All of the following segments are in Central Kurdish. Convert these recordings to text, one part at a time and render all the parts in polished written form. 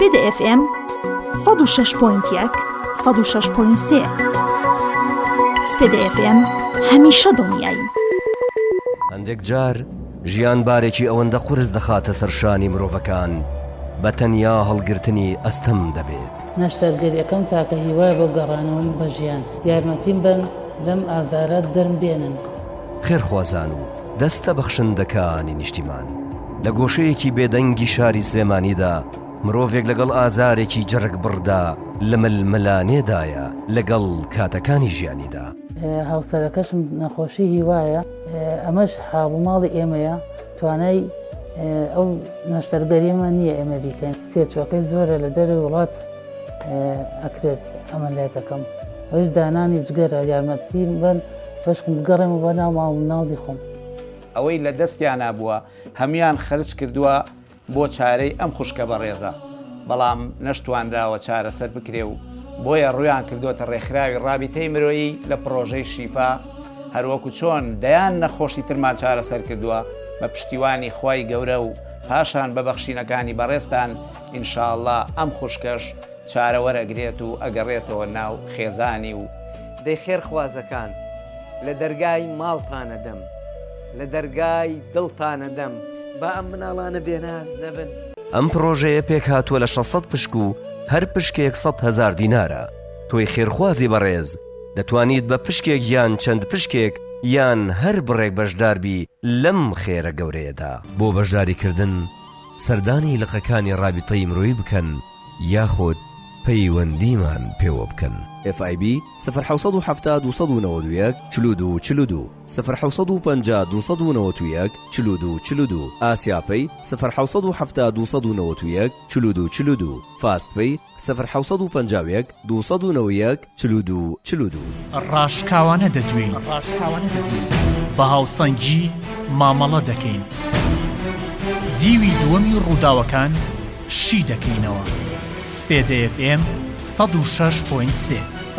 سپیدە FM 106.1 106.3 سپیدە FM هەمیشە دڵنیایی. هەندێک جار ژیان بارێکی ئەوەندە قورس دەخاتە سەرشانی مرۆڤەکان بە تەنیا هەڵگرتنی ئەستەم دەبێت. نەشتەرگەریەکەم تاکە هیوایە بۆ گەڕانەوەم بە ژیان، یارمەتیم بن لەم ئازارە دەرم بێنن. خێرخوازان و دەستە بەخشندەکانی نیشتیمان لە گۆشەیەکی بێدەنگی شاری سلێمانیدا مرۆڤێک لەگەڵ ئازارێکی جەرگ بڕدا لە ململانێدایە لەگەڵ کاتەکانی ژیانیدا. هاوسەرەکەشم نەخۆشی هیوایە، ئەمەش حاڵوماڵی ئێمەیە، توانای ئەو نەشتەرگەریەمە نییە ئێمە بیکەین. تێچووەکەی زۆرە لە دەروی وڵات ئەکرێت ئەمەلیاتەکەم، ئەوش دانانی جگەرە، یارمەتیم بن بەشکم بگەڕێمە بە ناو ماڵ ناڵی خۆم. ئەوەی لە دەستیان نابووە هەمیان خەرج کردووە بۆ چارەی ئەم خوشکە بەڕێزە، بەڵام نەشتوانراوە چارەسەر بکرێ و بۆیە ڕویان کردوتە ڕێکخراوی ڕابطەی مرۆیی لە پرۆژەی شیفا، هەروەکو چۆن دەیان نەخۆشی ترمان چارەسەر کردووە بە پشتیوانی خوای گەورە و پاشان بە بەخشینەکانی بەڕێستان ئینشاءڵڵا ئەم خوشکەش چارە وەرەگرێت و ئەگەڕێتەوە ناو خێزانی و دەی خێرخوازەکان لە دەرگای ماڵتانە دەم، لە دەرگای دڵتانە دەم، با ئەم مناڵانە بێناز دەبن. ئەم پرۆژەیە پێک هاتووە لە 600 پشک و هەر پشکێک 100,000 دینارە. تۆی خێرخوازی بەڕێز دەتوانیت بە پشکێک یان چەند پشکێک یان هەر بڕێک بەشداربی لەم خێرە گەورەیەدا. بۆ بەشداریکردن سەردانی لقەکانی ڕابطەی مرۆیی بکەن یاخود پەیوەندیمان پێوە بکەن. FIB 070 291 42 42 050 291 42 42 ئاسیاپەی 070 291 42 42 فاستپەی 050 291 42 42. ڕاشکاوانە دەدوین بە هاوسەنگی مامەڵە دەکەین، دیوی دووەمی ڕووداوەکان شی دەکەینەوە. سپیدە FM 106.3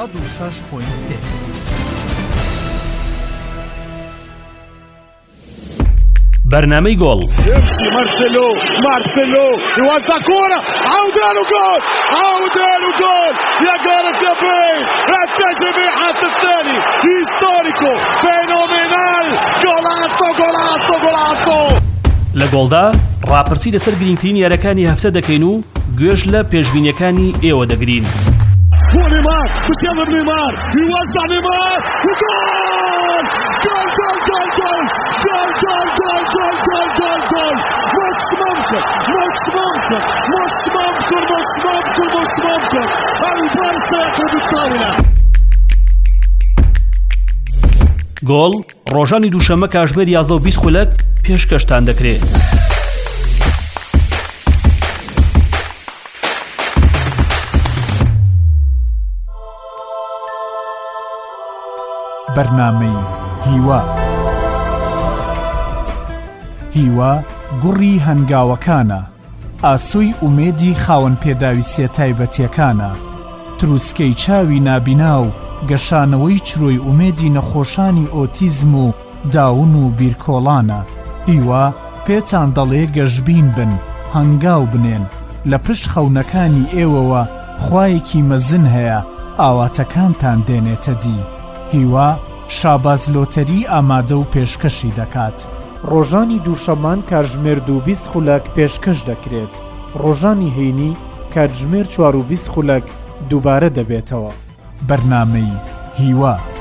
برنامەی گۆڵ مارسيلو يوزع كورة، عودة له جول يا جارة يا بين التجربة حتى الثاني هيستوريكو فينومينال جولاتو لە گۆڵدا ڕاپرسی لەسەر گرنگترین یاریەکانی هەفتە دەکەین و گوێژ لە پێشبینیەکانی ئێوە دەگرین. نيمار بتجرب نيمار يوزع نيمار جول ممكن البارسا يقرب الطاولة. گۆڵ ڕۆژانی دووشەمە کاتژمێر 11:20 خولەک پێشکەشتان دەکرێت. بەرنامەی هیوا گوڕی هەنگاوەکانە، ئاسووی ئومێدی خاوەن پێداویستیە تایبەتیەکانە، تروسکەی چاوی نابینا و گەشانەوەی چرۆی ئومێدی نەخۆشانی ئۆتیزم و داون و بیرکۆڵانە. هیوا پێتان دەڵێ گەشبین بن، هەنگاو بنێن، لە پشت خەونەکانی ئێوەوە خوایەکی مەزن هەیە ئاواتەکانتان دێنێتە دی. هیوا شاباز لۆتەری ئامادە و پێشکەشی دەکات. ڕۆژانی دووشەمان کاتژمێر 2:20 خولەک پێشکەش دەکرێت. ڕۆژانی هەینی کاتژمێر 4:20 خولەک دووبارە دەبێتەوە. بەرنامەی هیوا.